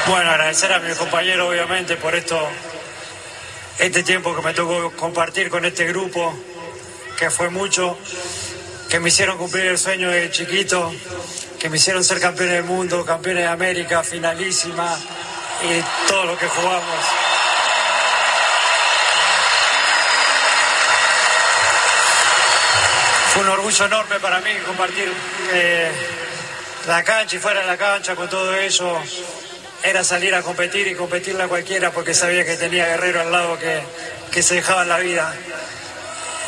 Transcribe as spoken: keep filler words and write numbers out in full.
Bueno, agradecer a mis compañeros, obviamente, por esto, este tiempo que me tocó compartir con este grupo, que fue mucho, que me hicieron cumplir el sueño de chiquito, que me hicieron ser campeones del mundo, campeones de América, finalísima, y todo lo que jugamos. Fue un orgullo enorme para mí compartir eh, la cancha y fuera de la cancha con todo eso. Era salir a competir y competirle a cualquiera porque sabía que tenía guerreros al lado que, que se dejaban la vida.